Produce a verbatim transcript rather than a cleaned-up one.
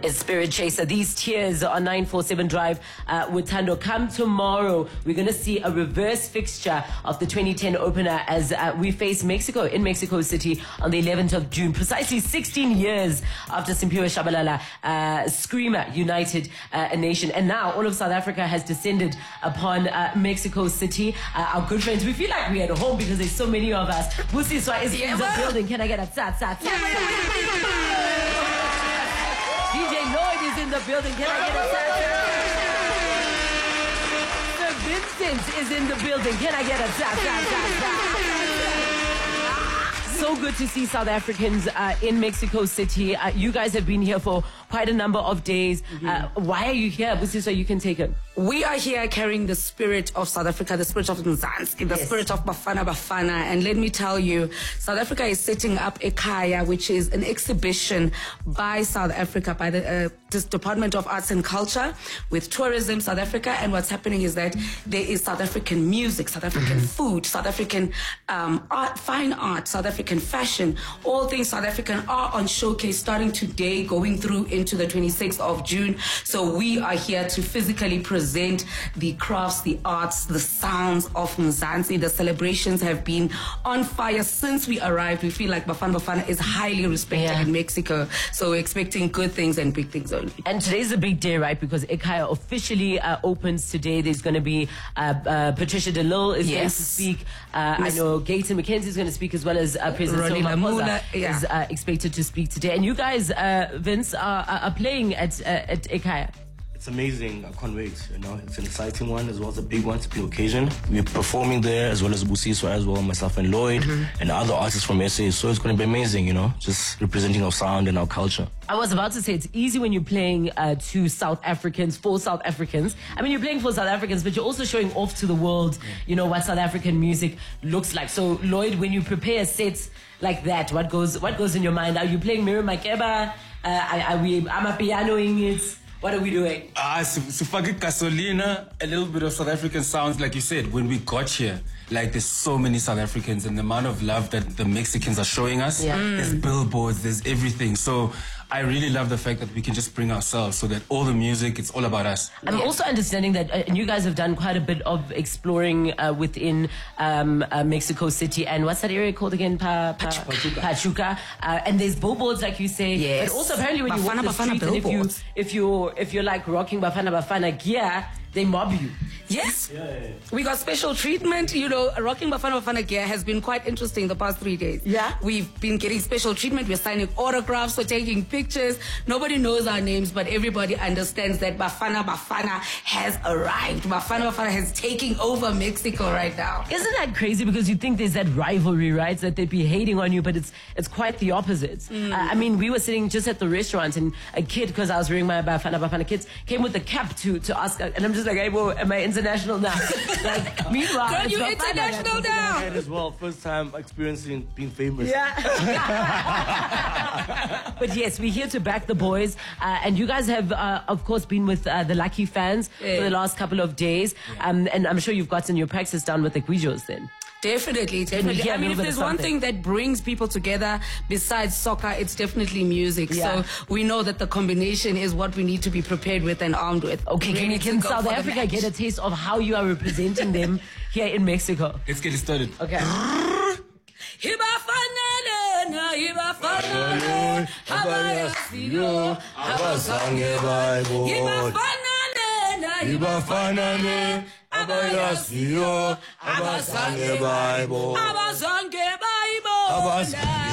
is Spirit Chaser. These tears on nine four seven Drive uh, with Tando. Come tomorrow, we're going to see a reverse fixture of the twenty ten opener as uh, we face Mexico in Mexico City on the eleventh of June, precisely sixteen years after Simphiwe Shabalala, uh, Screamer united uh, a nation. And now all of South Africa has descended upon uh, Mexico City. Uh, our good friends, we feel like we're at home because there's so many of us. Busiswa is in the building. Can I get a tsat, tsat, tsat? D J Lloyd is in the building. Can I get a Sir Vincent is in the building. Can I get a tap, tap, tap, tap? So good to see South Africans uh, in Mexico City. Uh, you guys have been here for quite a number of days. Mm-hmm. uh, why are you here? So you can take it. We are here carrying the spirit of South Africa, the spirit of Mzansi, the yes. spirit of Bafana Bafana. And let me tell you, South Africa is setting up Ekhaya, which is an exhibition by South Africa, by the uh, this Department of Arts and Culture with Tourism South Africa. And what's happening is that there is South African music, South African mm-hmm. food, South African um, art, fine art, South African fashion. All things South African are on showcase starting today, going through into the twenty-sixth of June. So we are here to physically present Present the crafts, the arts, the sounds of Mzansi. The celebrations have been on fire since we arrived. We feel like Bafana Bafana is highly respected yeah. in Mexico. So we're expecting good things and big things only. And today's a big day, right? Because Ekhaya officially uh, opens today. There's going to be uh, uh, Patricia de Lille is yes. going to speak. Uh, I know Gayton McKenzie is going to speak, as well as uh, President Cyril Ramaphosa yeah. is uh, expected to speak today. And you guys, uh, Vince, are, are playing at, uh, at Ekhaya. It's amazing. I can't wait. You know, it's an exciting one as well as a big one. It's a big occasion. We're performing there as well as Busiswa as well, myself and Lloyd mm-hmm. and other artists from S A. So it's going to be amazing. You know, just representing our sound and our culture. I was about to say it's easy when you're playing uh, to South Africans, for South Africans. I mean, you're playing for South Africans, but you're also showing off to the world. You know what South African music looks like. So Lloyd, when you prepare a set like that, what goes what goes in your mind? Are you playing Miriam Makeba? Uh, are we? Am I pianoing it? What are we doing? Ah, uh, Sufagi Gasolina, a little bit of South African sounds, like you said, when we got here. Like, there's so many South Africans, and the amount of love that the Mexicans are showing us. Yeah. Mm. There's billboards, there's everything. So I really love the fact that we can just bring ourselves, so that all the music, it's all about us. I'm yeah. also understanding that uh, you guys have done quite a bit of exploring uh, within um, uh, Mexico City. And what's that area called again? Pa, pa, Pachuca. Pachuca. Uh, and there's billboards, like you say. Yes. But also apparently when Bafana, you walk the Bafana street, and if, you, if, you're, if you're like rocking Bafana Bafana gear, they mob you. Yes. Yeah, yeah, yeah. We got special treatment. You know, rocking Bafana Bafana gear has been quite interesting the past three days. Yeah. We've been getting special treatment. We're signing autographs. We're taking pictures. Nobody knows our names, but everybody understands that Bafana Bafana has arrived. Bafana Bafana has taken over Mexico right now. Isn't that crazy? Because you think there's that rivalry, right? That they'd be hating on you, but it's it's quite the opposite. Mm. Uh, I mean, we were sitting just at the restaurant, and a kid, because I was wearing my Bafana Bafana kids, came with a cap to, to ask, and I'm just like, hey, well, am I international now? Like, meanwhile, girl, you international now. As well, first time experiencing being famous. Yeah. But yes, we're here to back the boys, uh, and you guys have, uh, of course, been with uh, the Lucky Fans yeah. for the last couple of days, yeah. um, and I'm sure you've gotten your practice done with the Guijos then. Definitely, definitely. I mean, if there's one thing that brings people together besides soccer, it's definitely music. Yeah. So we know that the combination is what we need to be prepared with and armed with. Okay, can, can South Africa get a taste of how you are representing them here in Mexico? Let's get it started. Okay. Abazange Bible. Abazange Bible. Abazange